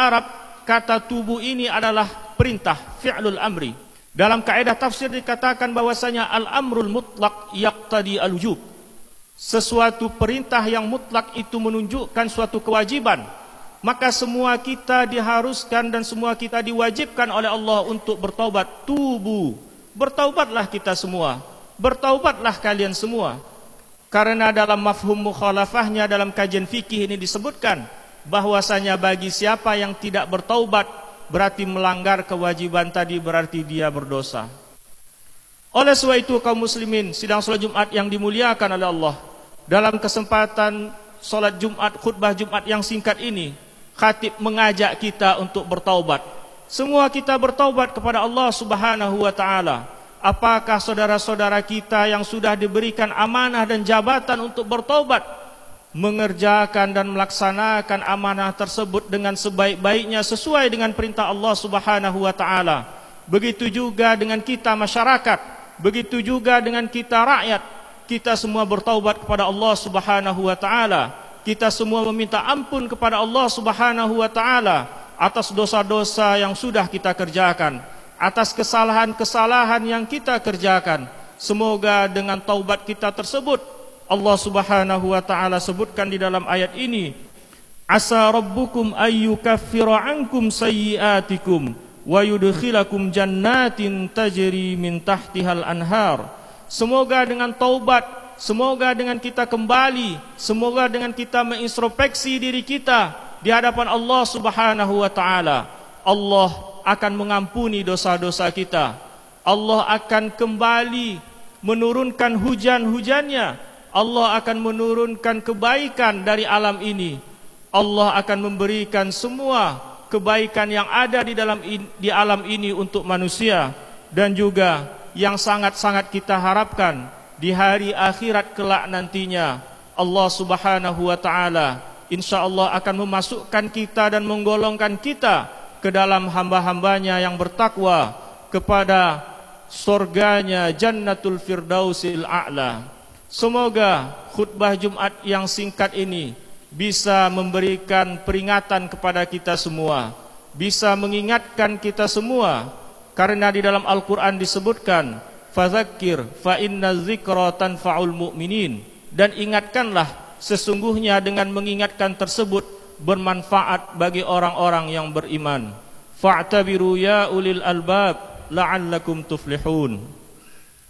Arab, kata tubu ini adalah perintah, fi'lul amri. Dalam kaidah tafsir dikatakan bahwasanya al-amrul mutlaq yaqtadi al-wujub. Sesuatu perintah yang mutlak itu menunjukkan suatu kewajiban. Maka semua kita diharuskan dan semua kita diwajibkan oleh Allah untuk bertaubat. Tubu, bertaubatlah kita semua, bertaubatlah kalian semua. Karena dalam mafhum mukhalafahnya dalam kajian fikih ini disebutkan bahwasanya bagi siapa yang tidak bertaubat berarti melanggar kewajiban tadi, berarti dia berdosa. Oleh sebab itu kaum muslimin, sidang salat Jumat yang dimuliakan oleh Allah, dalam kesempatan salat Jumat, khutbah Jumat yang singkat ini, khatib mengajak kita untuk bertaubat. Semua kita bertaubat kepada Allah Subhanahu wa taala. Apakah saudara-saudara kita yang sudah diberikan amanah dan jabatan untuk bertaubat mengerjakan dan melaksanakan amanah tersebut dengan sebaik-baiknya sesuai dengan perintah Allah Subhanahu wa taala? Begitu juga dengan kita masyarakat, begitu juga dengan kita rakyat. Kita semua bertaubat kepada Allah Subhanahu wa taala. Kita semua meminta ampun kepada Allah Subhanahu wa taala atas dosa-dosa yang sudah kita kerjakan, atas kesalahan-kesalahan yang kita kerjakan. Semoga dengan taubat kita tersebut, Allah Subhanahu wa taala sebutkan di dalam ayat ini, asa rabbukum ayyukaffira ankum sayyiatikum wa yudkhilakum jannatin tajri min tahtihal anhar. Semoga dengan taubat, semoga dengan kita kembali, semoga dengan kita mengintrospeksi diri kita di hadapan Allah Subhanahu wa taala, Allah akan mengampuni dosa-dosa kita. Allah akan kembali menurunkan hujan-hujannya. Allah akan menurunkan kebaikan dari alam ini. Allah akan memberikan semua kebaikan yang ada di alam ini untuk manusia, dan juga yang sangat-sangat kita harapkan di hari akhirat kelak nantinya, Allah Subhanahu wa taala insyaallah akan memasukkan kita dan menggolongkan kita ke dalam hamba-hambanya yang bertakwa kepada surganya Jannatul Firdausil A'la. Semoga khutbah Jumat yang singkat ini bisa memberikan peringatan kepada kita semua, bisa mengingatkan kita semua, karena di dalam Al-Quran disebutkan, fadzakir fa inna dzikra tanfa'ul mu'minin, dan ingatkanlah, sesungguhnya dengan mengingatkan tersebut bermanfaat bagi orang-orang yang beriman. Fa'tabiru ya ulil albab la'allakum tuflihun.